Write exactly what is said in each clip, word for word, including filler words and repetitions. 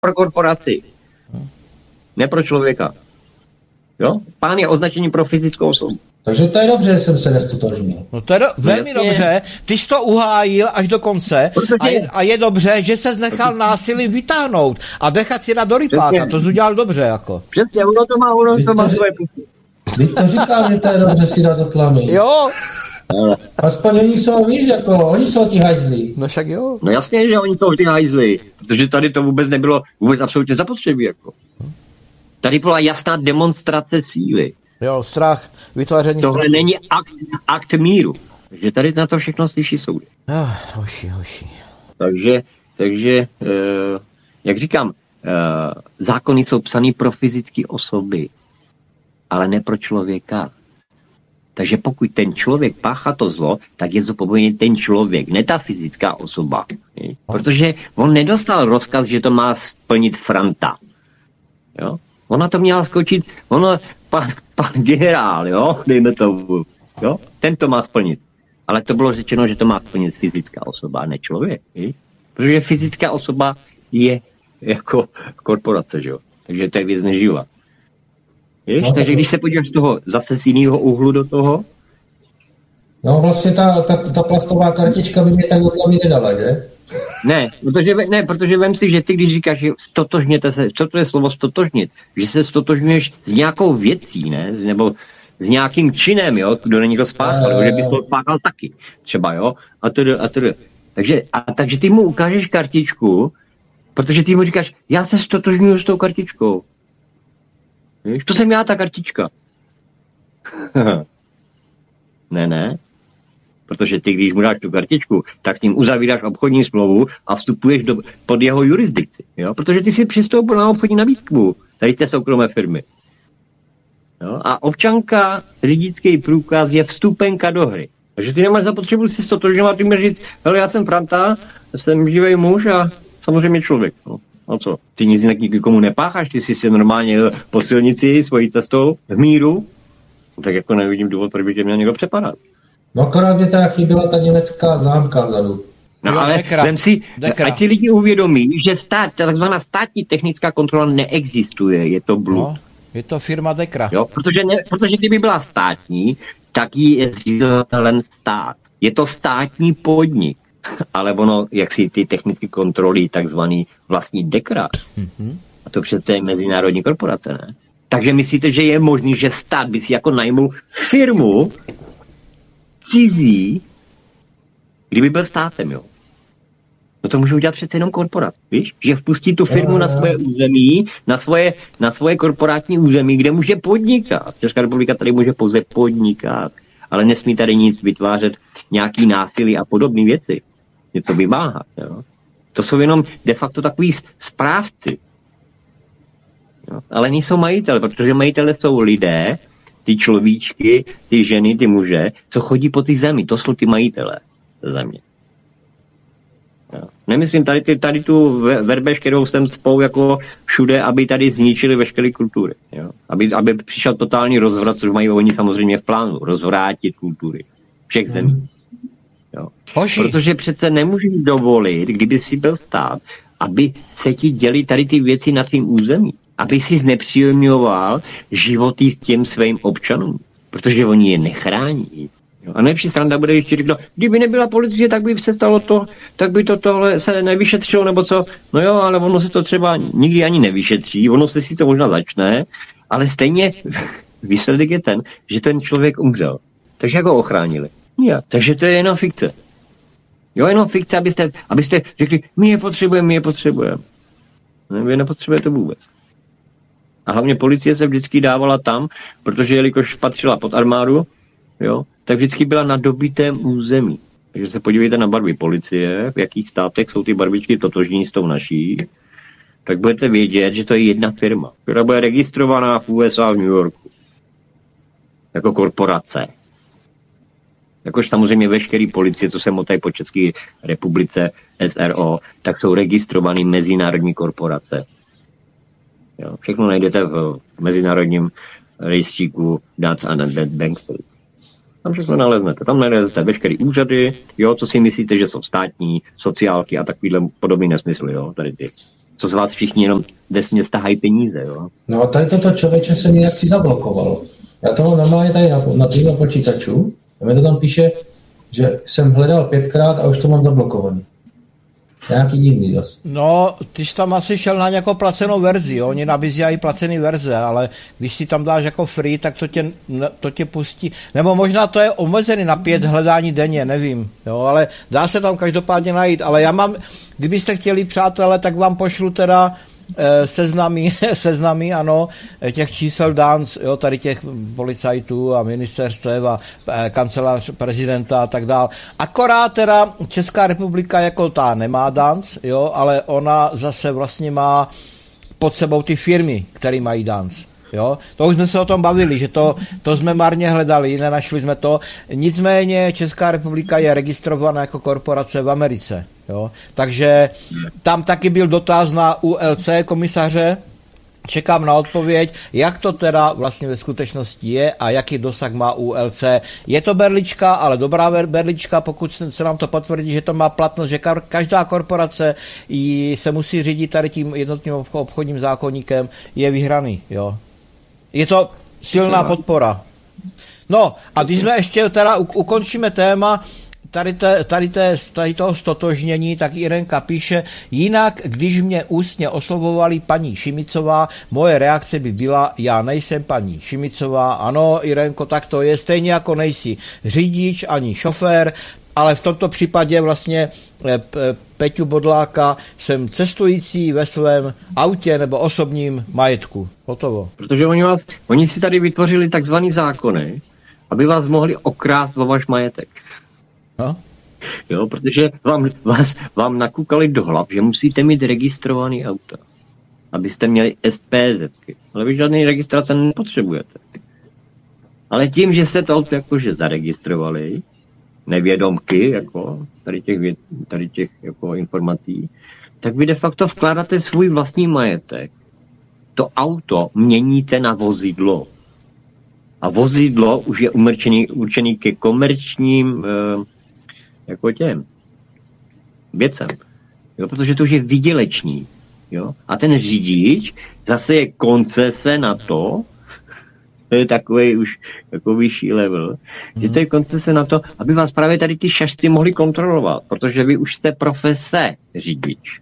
pro korporaci. Ne pro člověka. Jo? Pán je označení pro fyzickou osobu. Takže to je dobře, že jsem se nestotožnil. No to je do, velmi Jasně. dobře, ty jsi to uhájil až do konce a je, a je dobře, že ses nechal násilím vytáhnout a nechat si na do rypáka, to jsi udělal dobře jako. Přesně, ono to má, ono to má svoje pusty. Teď to říkám, že to je dobře si dát do tlamy. Jo. Aspoň oni jsou, víš, jako, oni jsou ti hajzlí. No však jo. No jasně, že oni jsou ty hajzlí, protože tady to vůbec nebylo vůbec absolutně zapotřebí, jako. Tady byla jasná demonstrace síly. Jo, strach, vytváření... Tohle strachu. Není akt, akt míru. Takže tady na to všechno slyší soudy. Oh, hoši, hoši. Takže, takže e, jak říkám, e, zákony jsou psaný pro fyzické osoby, ale ne pro člověka. Takže pokud ten člověk páchá to zlo, tak je zodpovědný ten člověk, ne ta fyzická osoba. Je? Protože on nedostal rozkaz, že to má splnit Franta. Jo? Ona to měla skočit, ono, pan, pan generál, jo, dejme tomu, jo, ten to má splnit. Ale to bylo řečeno, že to má splnit fyzická osoba, ne člověk, je? Protože fyzická osoba je jako korporace, že jo, takže to je věc neživá. No, takže když se podíváš z toho zase z jiného úhlu do toho. No vlastně ta, ta, ta plastová kartička by mě tak do tlamy nedala, že? Ne, protože, ne, protože vem si, že ty, když říkáš, že stotožněte se, co to je slovo stotožnit, že se stotožňuješ s nějakou věcí, ne, nebo s nějakým činem, jo, kdo není to spáchal, uh, že bys to spáchal taky, třeba, jo, a to a to. Takže, a, takže ty mu ukážeš kartičku, protože ty mu říkáš, já se stotožňuju s tou kartičkou. Víš, to jsem já, ta kartička. ne, ne. Protože ty, když mu dáš tu kartičku, tak s ním uzavíráš obchodní smlouvu a vstupuješ do, pod jeho jurisdikci. Jo? Protože ty si přistoupil na obchodní nabídku tady té soukromé firmy. Jo? A občanka, řidičský průkaz je vstupenka do hry. Takže ty nemáš zapotřebu si stotožňovat, ty můžeš říct, hele, já jsem Franta, jsem živý muž a samozřejmě člověk. No. A co? Ty nic nikomu nepácháš, ty jsi si normálně po silnici svojí cestou v míru, tak jako nevidím důvod, proč by tě měl někdo přepadat. No akorát mě teda chyběla ta německá známka vzadu. No ale vem si, ať si lidi uvědomí, že stát, takzvaná státní technická kontrola neexistuje, je to blud. No, je to firma Dekra. Jo, protože, ne, protože kdyby byla státní, tak ji je zřizovatelem stát. Je to státní podnik, ale ono, jak si ty technické kontroly, takzvaný vlastní Dekra, mm-hmm. a to přece je mezinárodní korporace, ne? Takže myslíte, že je možný, že stát by si jako najmul firmu cizí, kdyby byl státem, jo. No to můžou udělat přece jenom korporát, víš? Že vpustí tu firmu na svoje území, na svoje, na svoje korporátní území, kde může podnikat. Česká republika tady může pouze podnikat, ale nesmí tady nic vytvářet, nějaký násilí a podobné věci. Něco vymáhat, jo. To jsou jenom de facto takový správci. Jo. Ale nejsou majitele, protože majitele jsou lidé, ty človíčky, ty ženy, ty muže, co chodí po ty zemi, to jsou ty majitele země. Jo. Nemyslím tady, ty, tady tu verbež, kterou jsem spou jako všude, aby tady zničili veškeré kultury. Jo. Aby, aby přišel totální rozvrat, což mají oni samozřejmě v plánu, rozvrátit kultury všech hmm. zemí. Jo. Protože přece nemůžeš dovolit, kdyby si byl stát, aby se ti děli tady ty věci na tvým území. Aby si znepříjemňoval životy s těm svým občanům. Protože oni je nechrání. Jo. A nejlepší strana bude, když ti řeknou, kdyby nebyla policie, tak by se stalo to, tak by to tohle se nevyšetřilo, nebo co. No jo, ale ono se to třeba nikdy ani nevyšetří, ono se si to možná začne, ale stejně výsledek je ten, že ten člověk umřel. Takže jak ho ochránili? Ja. Takže to je jenom fikce. Jo, jenom fikce, abyste, abyste řekli, my je potřebujeme, my je potřebujeme. Ne, vy nepotřebujete vůbec. A hlavně policie se vždycky dávala tam, protože jelikož patřila pod armádu, jo, tak vždycky byla na dobitém území. Takže se podívejte na barvy policie, v jakých státech jsou ty barvičky totožní s tou naší, tak budete vědět, že to je jedna firma, která bude registrovaná v U S A v New Yorku. Jako korporace. Jakož samozřejmě veškerý policie, co se motají po České republice, S R O, tak jsou registrovaný mezinárodní korporace. Jo, všechno najdete v mezinárodním rejstříku Dutch and Dead Bank State. Tam všechno naleznete. Tam naleznete veškeré úřady, jo, co si myslíte, že jsou státní, sociálky a takovýhle podobný nesmysly, jo, tady ty co z vás všichni jenom desně stahají peníze, jo. No a tady toto člověče se nějak si zablokovalo. Já to mám normálně tady na, na tým počítaču a mi to tam píše, že jsem hledal pětkrát a už to mám zablokovaný. Nějaký divný zase. No, ty jsi tam asi šel na nějakou placenou verzi, jo? Oni nabízejí placený verze, ale když si tam dáš jako free, tak to tě, to tě pustí. Nebo možná to je omezený na pět hledání denně, nevím, jo? Ale dá se tam každopádně najít. Ale já mám, kdybyste chtěli, přátelé, tak vám pošlu teda seznamy, seznamy, ano, těch čísel dánc, jo, tady těch policajtů a ministerstev a kancelář prezidenta a tak dál. Akorát teda Česká republika jako ta nemá dánc, jo, ale ona zase vlastně má pod sebou ty firmy, které mají dánc. Jo? To už jsme se o tom bavili, že to, to jsme marně hledali, nenašli jsme to. Nicméně Česká republika je registrovaná jako korporace v Americe. Jo? Takže tam taky byl dotaz na U L C komisaře, čekám na odpověď, jak to teda vlastně ve skutečnosti je a jaký dosah má U L C. Je to berlička, ale dobrá berlička, pokud se nám to potvrdí, že to má platnost, že každá korporace se musí řídit tady tím jednotným obchodním zákonníkem, je vyhraný. Jo? Je to silná podpora. No a když jsme ještě teda ukončíme téma tady, te, tady, te, tady toho stotožnění, tak Irenka píše, jinak, když mě ústně oslovovali paní Šimicová, moje reakce by byla, já nejsem paní Šimicová. Ano, Irenko, tak to je, stejně jako nejsi řidič ani šofér, ale v tomto případě vlastně Peťu Bodláka jsem cestující ve svém autě nebo osobním majetku. Hotovo. Protože oni, vás, oni si tady vytvořili takzvaný zákony, aby vás mohli okrást o váš majetek. No? Jo, protože vám, vás, vám nakukali do hlav, že musíte mít registrovaný auta, abyste měli S P Z. Ale vy žádný registrace nepotřebujete. Ale tím, že jste to auto jakože zaregistrovali, nevědomky, jako tady těch, tady těch jako informací, tak vy de facto vkládáte svůj vlastní majetek. To auto měníte na vozidlo. A vozidlo už je umrčený, určený ke komerčním eh, jako těm věcem. Jo, protože to už je výdělečný. Jo? A ten řidič zase je koncese na to, to je takový už jako vyšší level, mm. že to je koncese na to, aby vás právě tady ty šašty mohli kontrolovat, protože vy už jste profese řidič.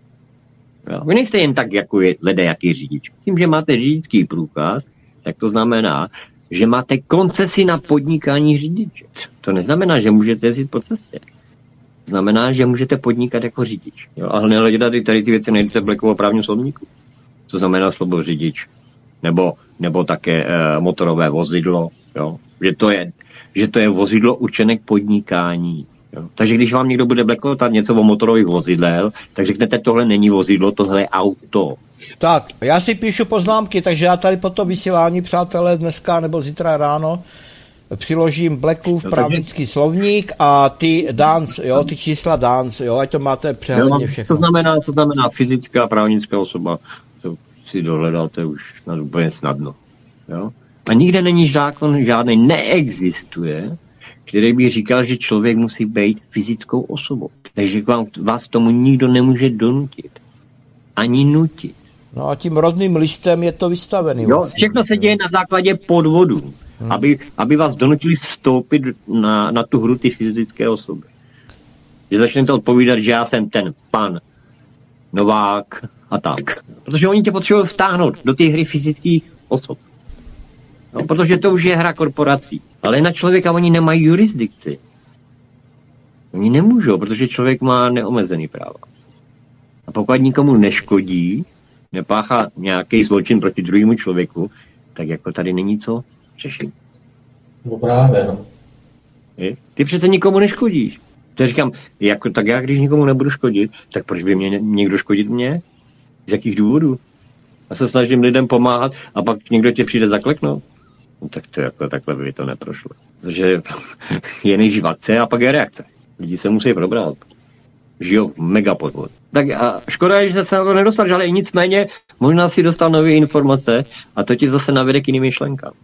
Jo? Vy nejste jen tak jako je ledajaký řidič. Tím, že máte řidičský průkaz, tak to znamená, že máte koncesi na podnikání řidiče. To neznamená, že můžete jezdit po cestě. Znamená, že můžete podnikat jako řidič. Jo? Ale nehledě tady, tady ty věci nejdete v Blackovo právním soudníku. Co znamená slovo řidič. Nebo, nebo také e, motorové vozidlo. Jo? Že, to je, že to je vozidlo určené k podnikání. Jo? Takže když vám někdo bude blackout něco o motorových vozidel, tak řeknete, tohle není vozidlo, tohle je auto. Tak, já si píšu poznámky, takže já tady po to vysílání, přátelé, dneska nebo zítra ráno přiložím Blackův právnický slovník a ty dance, jo, ty čísla dance, jo, ať to máte přehledně všechno. To znamená, co znamená fyzická právnická osoba, to si dohledáte už na úplně snadno. Jo? A nikde není zákon, žádný neexistuje, který by říkal, že člověk musí být fyzickou osobou. Takže vám, vás tomu nikdo nemůže donutit. Ani nutit. No a tím rodným listem je to vystavený. Jo, vlastně. Všechno se děje na základě podvodu, hmm. aby, aby vás donutili vstoupit na, na tu hru ty fyzické osoby. Že začnete odpovídat, že já jsem ten pan Novák a tak. Protože oni tě potřebují vstáhnout do té hry fyzických osob. No, protože to už je hra korporací. Ale na člověka oni nemají jurisdikci. Oni nemůžou, protože člověk má neomezený práva. A pokud nikomu neškodí, nepáchá nějaký zločin proti druhému člověku, tak jako tady není co řešit. No právě, no. Je? Ty přece nikomu neškodíš. To říkám, jako, tak já když nikomu nebudu škodit, tak proč by mě někdo škodit mě? Z jakých důvodů? Já se snažím lidem pomáhat a pak někdo tě přijde zakleknout. No, tak to jako takhle by to neprošlo. Takže je nejdřív akce a pak je reakce. Lidi se musí probrat. Žijou mega podvod. Tak a škoda je, že se na to nedostal, ale nicméně možná si dostal nové informace a to ti zase navede k jiným myšlenkám.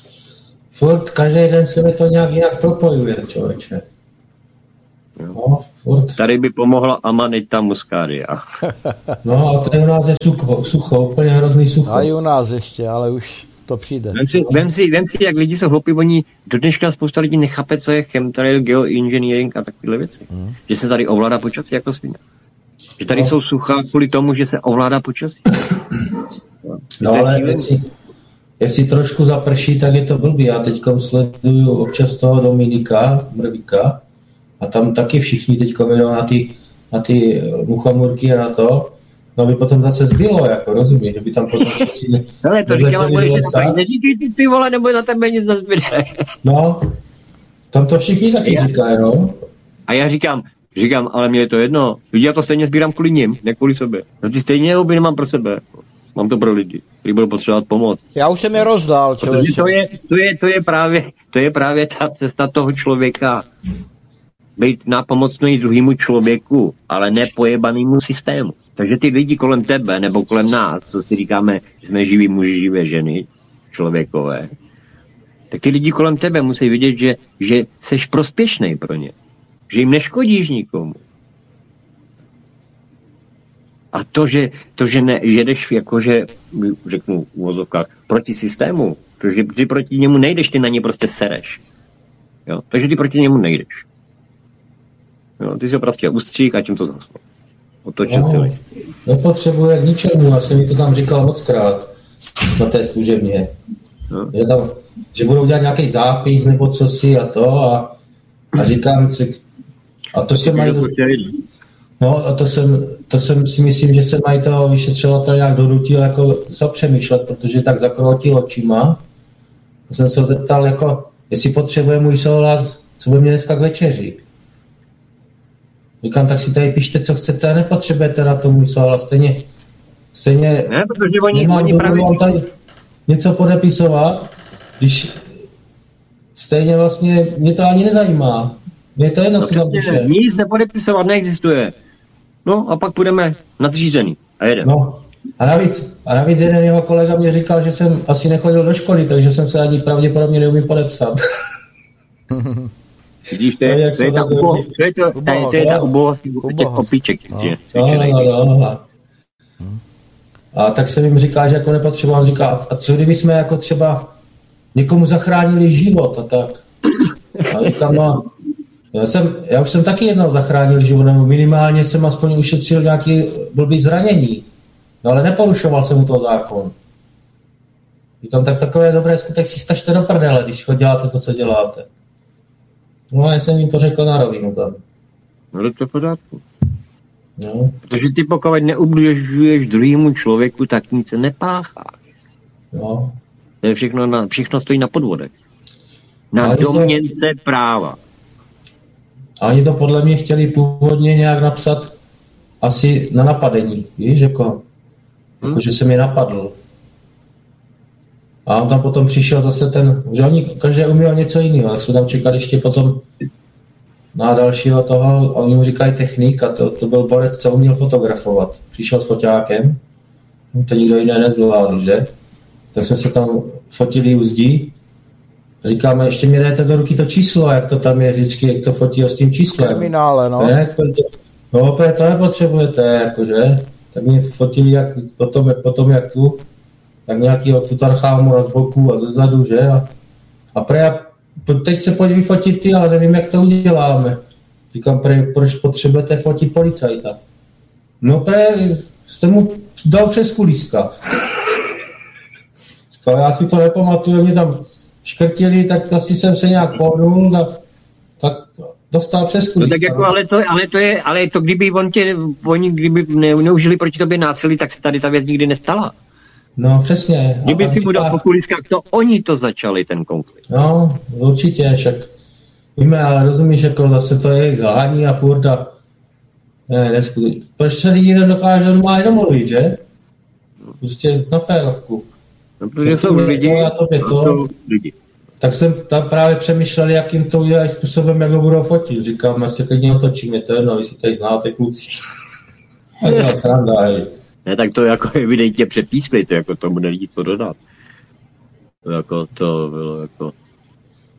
Furt každý den se mi to nějak jinak propojuje, člověče. No, Furt. Tady by pomohla Amanita muscaria. No a tady u nás je sucho, sucho, úplně hrozný sucho. A i u nás ještě, ale už to přijde. Vem si, vem si, vem si jak lidi jsou hloupí, oni do dneška spousta lidí nechápe, co je chemtrail, geoengineering a takovéhle věci. Hmm. Že se tady ovládá počasí jako svině. Že tady no. jsou sucha kvůli tomu, že se ovládá počasí. No ale jestli, jestli trošku zaprší, tak je to blbý. Já teďkom sleduju občas toho Dominika Mrvíka a tam taky všichni teďkom jdou na ty, na ty muchomurky a na to. No by potom zase zbylo, jako rozumíš, že by tam potom všichni... Ale to říkala moje žena, neříkej ty ty vole, nebo za tebe nic nezbyde. No, tam to všichni taky já. říkají, no. A já říkám, říkám, ale mě je to jedno. Lidi, já to stejně sbírám kvůli ním, ne kvůli sobě. No ty stejně houby nemám pro sebe. Mám to pro lidi, kteří budou potřebovat pomoc. Já už jsem je rozdal, člověče. To je, to, je, to, je právě, to je právě ta cesta toho člověka. Být nápomocný druhému člověku, ale nepojebanému systému. Takže ty lidi kolem tebe, nebo kolem nás, co si říkáme, že jsme živí muži, živé ženy, člověkové, tak ty lidi kolem tebe musí vidět, že, že seš prospěšný pro ně. Že jim neškodíš nikomu. A to, že, to, že, ne, že jdeš, jakože, řeknu v uvozovkách, proti systému, protože ty proti němu nejdeš, ty na ně prostě sereš. Jo? Takže ty proti němu nejdeš. Jo? Ty si ho prostě ustřík a tím to zaslo. Otočil no, si list. Nepotřebuje k ničemu, já jsem mi to tam říkal mockrát na té služebně. No. Že, tam, že budou dělat nějaký zápis nebo co si a to a, a říkám si, a to se mají... No a to jsem, to jsem si myslím, že se mají toho vyšetřovatel nějak donutil jako zapřemýšlet, protože tak zakroutil očima. A jsem se ho zeptal, jako, jestli potřebuje můj souhlas, co bude mě dneska k večeři. Říkám, tak si tady píšte, co chcete a nepotřebujete na to můj souhlas. Stejně, stejně ne, protože oni, nemám oni právě... tady něco podepisovat, když stejně vlastně mě to ani nezajímá. Mě to jedno, no, co tam píše. Nic nepodepisovat neexistuje. No a pak půjdeme nadřízený a jedeme. No a navíc, a navíc jeden jeho kolega mě říkal, že jsem asi nechodil do školy, takže jsem se ani pravděpodobně neumím podepsat. Vidíš, to je, to je ta ubohost, to je to, to je ta ubohost těch kopíček. No, no, no, no. A tak jsem jim říkal, že jako nepotřebuji, on říká, a co kdyby jsme jako třeba někomu zachránili život a tak. A říkám, no, já, jsem, já už jsem taky jednou zachránil život, nebo minimálně jsem aspoň ušetřil nějaký blbý zranění. No ale neporušoval jsem mu toho zákon. Říkám, tak takové dobré skutek si stažte do prdele, když děláte to, co děláte. No a já jsem jim to řekl na rovinu tam. No to je v pořádku. No. Protože ty pokud neubližuješ druhému člověku, tak nic nepácháš. No. To je všechno, na, všechno stojí na podvodech. Na domněnce to... práva. A oni to podle mě chtěli původně nějak napsat asi na napadení, víš, jako, hmm. jako že se mě napadl. A on tam potom přišel zase ten, že oni každý uměl něco jiného, tak jsme tam čekali ještě potom na dalšího toho, oni mu říkají technik a to, to byl borec, co uměl fotografovat. Přišel s foťákem, to nikdo jiný nezvládl, že? Tak jsme se tam fotili u zdí. Říkáme, ještě mi dajte do ruky to číslo, jak to tam je vždycky, jak to fotí s tím číslem. Terminále, no. Ne, to, no opět to nepotřebujete, jakože. Tak mě fotili jak, potom, potom jak tu, jak nějakýho Tutanchamona z boku a ze zadu, že? A, a pre, teď se pojď vyfotit ty, ale nevím, jak to uděláme. Říkám, pre, proč potřebujete fotit policajta? No pre, jste mu dal přes kuliska. Říkám, já si to nepamatuju, mě tam škrtili, tak asi jsem se nějak pohnul, tak, tak dostal přes kuliska. No tak jako, ale to, ale to je, ale to kdyby on tě, oni kdyby ne, neužili proti tobě násilí, tak se tady ta věc nikdy nestala. No přesně. Kdyby si mu dal po kuliskách, to oni to začali, ten konflikt. No, určitě, však víme, ale rozumíš, jako zase to je glání a furt a ne, neskutečně. Proč se lidi nedokáže normálně domluvit, že? Prostě na férovku. No, protože jsou lidi, a tobě to, jsou lidi. Tak jsem tam právě přemýšlel, jak jim to udělají způsobem, jak ho budou fotit. Říkám, já se klidně otočím, je to jedno, vy si tady znáte kluci. A dělá sranda, hej. Ne, tak to jako evidentně přepískli, to jako tomu nelídí co dodat. To jako to bylo jako...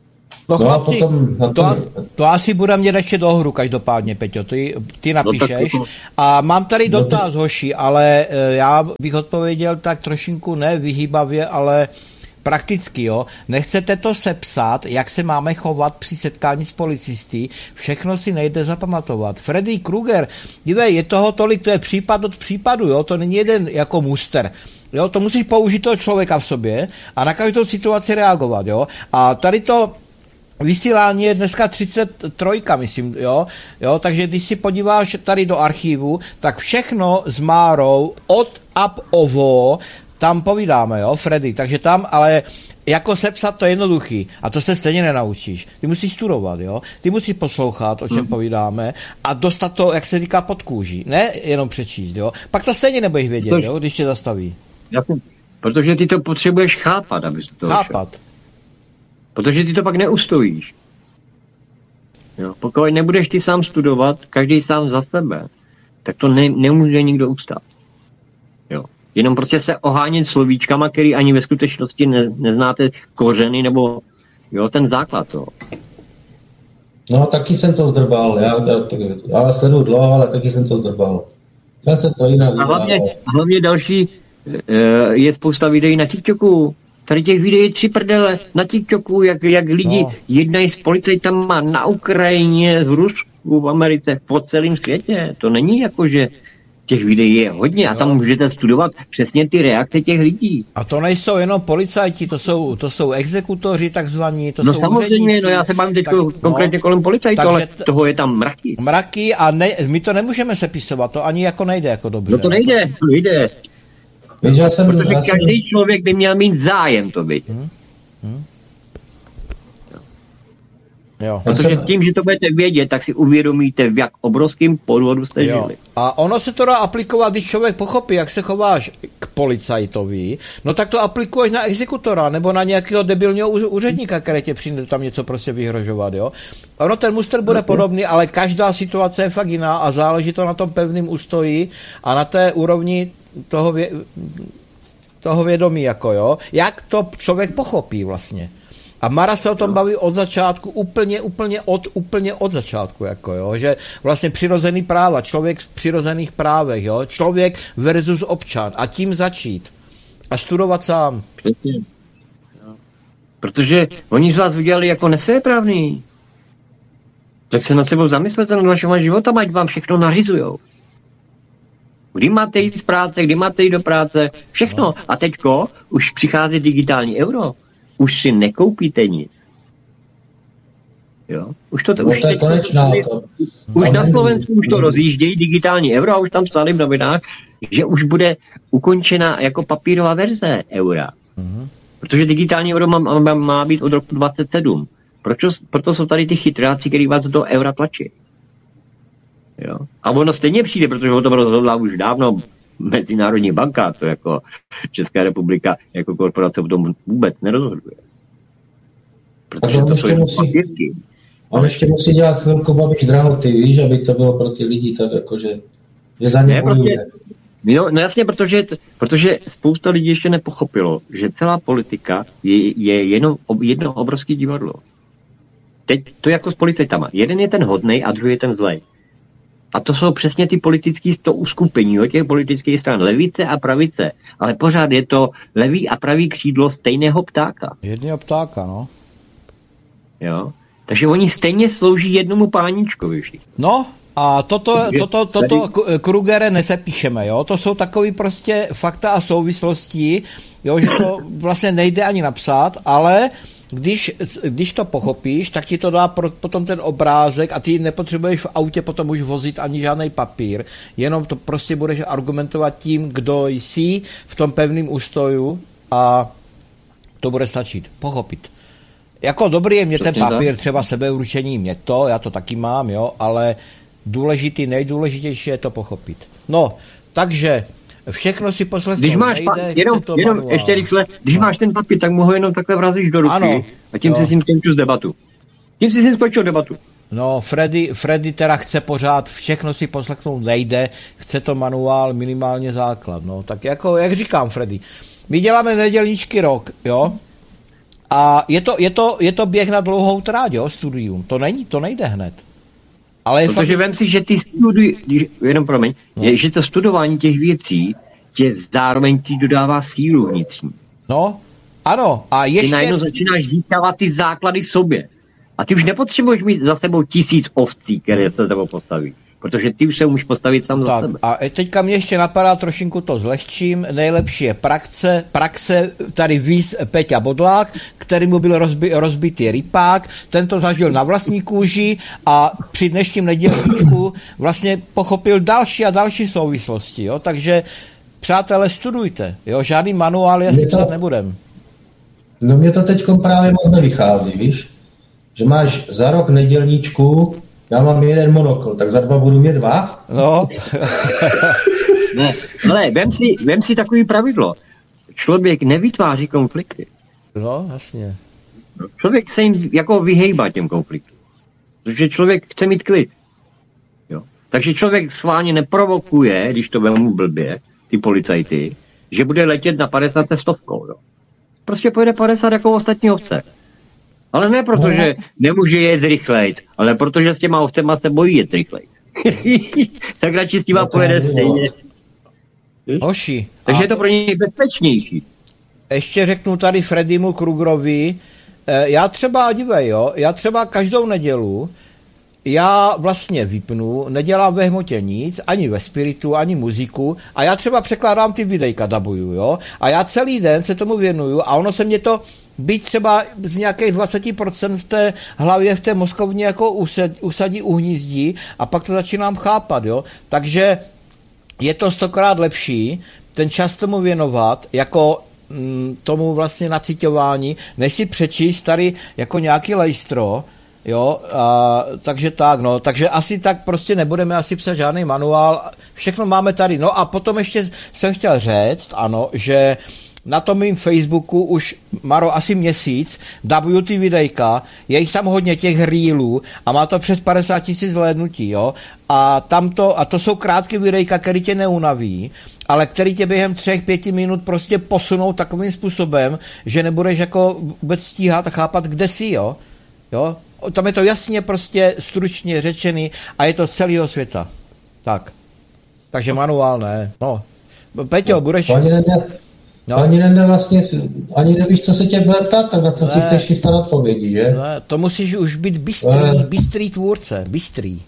To, no chlapci, potom, to, to, to asi bude mě ještě do hru každopádně, Peťo, ty, ty napíšeš. No, a mám tady dotaz, hoši, ale já bych odpověděl tak trošinku ne vyhýbavě, ale prakticky, jo. Nechcete to sepsat, jak se máme chovat při setkání s policisty, všechno si nejde zapamatovat. Freddy Krueger, dívej, je toho tolik, to je případ od případu, jo, to není jeden jako muster. Jo, to musíš použít toho člověka v sobě a na každou situaci reagovat, jo. A tady to vysílání je dneska třicet tři, myslím, jo, jo, takže když si podíváš tady do archivu, tak všechno s Márou od up ovo tam povídáme, jo, Freddy, takže tam, ale jako sepsat to je jednoduchý a to se stejně nenaučíš. Ty musíš studovat, jo, ty musíš poslouchat, o čem mm. povídáme a dostat to, jak se říká, pod kůži, ne jenom přečíst, jo, pak to stejně nebudeš vědět, protože, jo, když tě zastaví. Protože ty to potřebuješ chápat, abys to Chápat. Šel. Protože ty to pak neustojíš. Jo, pokud nebudeš ty sám studovat, každý sám za sebe, tak to ne, nemůže nikdo ustát. Jo. Jenom prostě se ohánět slovíčkama, který ani ve skutečnosti ne, neznáte kořeny, nebo jo, ten základ toho. No, taky jsem to zdrbal, já, já, já sleduju dlouho, ale taky jsem to zdrbal. Já jsem to jinak a hlavně, a hlavně další, je spousta videí na TikToku. Tady těch videí je tři prdele na TikToku, jak, jak lidi no. jednají s policajtama na Ukrajině, v Rusku, v Americe, po celém světě. To není jako, že těch videí je hodně a tam no. můžete studovat přesně ty reakce těch lidí. A to nejsou jenom policajti, to jsou, to jsou exekutoři takzvaní, to no jsou samozřejmě, úředníci. No já se bavím teď tak, konkrétně no, kolem policajtů, ale t- toho je tam mraky. Mraky a ne, my to nemůžeme sepisovat, to ani jako nejde jako dobře. No to nejde, to nejde. Víš, já jsem, Protože já každý jsem... člověk by měl mít zájem to vidět. Hmm. Hmm. Jo. Protože jsem... s tím, že to budete vědět, tak si uvědomíte, v jak obrovským podvodu jste jo. žili. A ono se to dá aplikovat, když člověk pochopí, jak se chováš k policajtovi, no tak to aplikuješ na exekutora nebo na nějakého debilního úředníka, který tě přijde tam něco prostě vyhrožovat, jo. Ono ten muster bude okay. podobný, ale každá situace je fakt jiná a záleží to na tom pevném ústoji a na té úrovni toho, vě, toho vědomí, jako jo. Jak to člověk pochopí vlastně. A Mara se o tom baví od začátku, úplně, úplně od, úplně od začátku, jako jo, že vlastně přirozený práva, člověk v přirozených právech, jo, člověk versus občan a tím začít a studovat sám. Přesně. Protože oni z vás udělali jako nesvéprávný. Tak se nad sebou zamyslete nad vašima životama, ať vám všechno nařizujou. Kdy máte jít z práce, kdy máte jít do práce, všechno. No. A teďko už přichází digitální euro. Už si nekoupíte nic. Jo? Už to, no, už to je konečná. To... Už na Slovensku už to rozjíždějí digitální euro a už tam psali v novinách, že už bude ukončena jako papírová verze eura. Uh-huh. Protože digitální euro má, má, má být od roku dvacet sedm. Proč, proto jsou tady ty chytráci, který vás do eura tlačí. Jo? A ono stejně přijde, protože o tom rozhodla už dávno Mezinárodní banka, to jako Česká republika jako korporace v tom vůbec nerozhoduje. Protože to jsou jenom papírky. On ještě musí dělat chvilku Babiš drahoty, víš, aby to bylo pro ty lidi tak jako, že, že za ně bojuje. No, no jasně, protože, protože spousta lidí ještě nepochopilo, že celá politika je, je jenom ob, jedno obrovské divadlo. Teď to jako s policajtama. Jeden je ten hodnej a druhý je ten zlej. A to jsou přesně ty politické to uskupení od těch politických stran, levice a pravice. Ale pořád je to levý a pravý křídlo stejného ptáka. Jedného ptáka, no. Jo. Takže oni stejně slouží jednomu páničkovi. No, a toto, toto, toto Krugere nesepíšeme, jo. To jsou takový prostě fakta a souvislosti, jo, že to vlastně nejde ani napsat, ale Když, když to pochopíš, tak ti to dá pro, potom ten obrázek a ty nepotřebuješ v autě potom už vozit ani žádný papír, jenom to prostě budeš argumentovat tím, kdo jsi v tom pevném ústoju a to bude stačit, pochopit. Jako dobrý je mě ten papír, třeba sebeurčení, mě to, já to taky mám, jo, ale důležitý, nejdůležitější je to pochopit. No, takže všechno si poslechnout když máš nejde, pa- jenom, jenom ještě rychle, když no. máš ten papír, tak mu ho jenom takhle vrazíš do ruky ano, a tím jo. si s ním skončil debatu. Tím si s ním skončil debatu. No, Freddy, Freddy teda chce pořád, všechno si poslechnout nejde, chce to manuál, minimálně základ, no, tak jako, jak říkám, Freddy, my děláme nedělníčky rok, jo, A je to, je to, je to běh na dlouhou tráť, jo, studium. To není, to nejde hned. Ale Protože fakt... vem si, že ty studi... jenom promiň, no. je, že to studování těch věcí tě zároveň ti dodává sílu vnitřní. No, ano. A ještě... Ty najednou začínáš získávat ty základy sobě. A ty už nepotřebuješ mít za sebou tisíc ovcí, které se tebou postaví. Protože ty už se můžeš postavit sám za sebe. A teďka mě ještě napadá, trošinku to zlehčím, nejlepší je praxe, praxe tady víz Peťa Bodlák, který mu byl rozbi, rozbitý rypák, ten to zažil na vlastní kůži a při dnešním nedělníčku vlastně pochopil další a další souvislosti, jo, takže přátelé, studujte, jo, žádný manuál asi psát nebudem. No mě to teď právě moc nevychází, víš, že máš za rok nedělníčku. Já mám jeden monokl, tak za dva budu mít dva? No. Ne, ale vem si, vem si takový pravidlo. Člověk nevytváří konflikty. No, jasně. Člověk se jim jako vyhejbá těm konfliktům. Protože člověk chce mít klid. Jo. Takže člověk sválně neprovokuje, když to vemu blbě, ty policajty, že bude letět na padesát stovkou. Jo. Prostě pojede padesát jako ostatní ovce. Ale ne proto, no. že nemůže jet rychlejc, ale protože s těma ovcema se bojí jet rychlejc. Tak radši s těma no, pojede stejně. Hoši. Takže je to pro něj bezpečnější. Ještě řeknu tady Freddymu Krugerovi, já třeba, dívej, jo, já třeba každou nedělu, já vlastně vypnu, nedělám ve hmotě nic, ani ve spiritu, ani muziku a já třeba překládám ty videjka, dabuju, jo, a já celý den se tomu věnuju a ono se mě to byť třeba z nějakých dvacet procent v té hlavě, v té mozkovně jako used, usadí, uhnízdí a pak to začínám chápat, jo. Takže je to stokrát lepší ten čas tomu věnovat, jako mm, tomu vlastně naciťování, než si přečíst tady jako nějaký lejstro, jo, a, takže tak, no, takže asi tak prostě nebudeme asi psat žádný manuál, všechno máme tady, no a potom ještě jsem chtěl říct, ano, že na tom mým Facebooku už, Maro, asi měsíc dabuju ty videjka, je jich tam hodně těch reelů a má to přes padesát tisíc zhlédnutí, jo, a tam to, a to jsou krátké videjka, které tě neunaví, ale který tě během třech, pěti minut prostě posunou takovým způsobem, že nebudeš jako vůbec stíhat a chápat, kde jsi, jo, jo, tam je to jasně prostě stručně řečený a je to z celého světa, tak, takže manuál ne, no, Peťo, no, budeš... No. Ani nejde vlastně, ani nevíš, co se tě bude ptát, tak na co ne. si chceš chystat odpovědi, že? Ne, to musíš už být bystrý, ne. bystrý tvůrce, bystrý.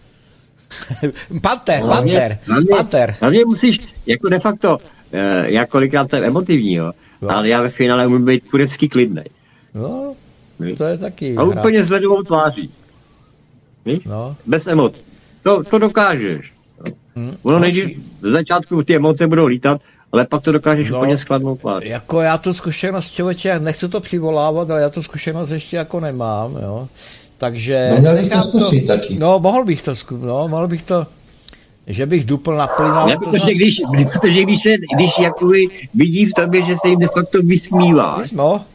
Panter, no, panter, hlavně, panter. Hlavně musíš, jako de facto, já kolikrát jsem emotivní, jo, no. ale já ve finále můžu být kurevský klidnej. No, to je taky. A hra. Úplně s ledovou tváří. Víš? No. Bez emocí. To, to dokážeš. Hmm. Ono nejdřív, z začátku ty emoce budou lítat, ale pak to dokážeš no, úplně skladnou tvář. Jako já tu zkušenost, člověče, nechci to přivolávat, ale já tu zkušenost ještě jako nemám, jo. Takže... No, měl bych to zkusit to, taky. No, mohl bych to zkusit, no, mohl bych to, že bych dupl naplynal. Ne, protože, když, protože když, se, když jakoby vidí v tobě, že se jim de facto vysmívá. No.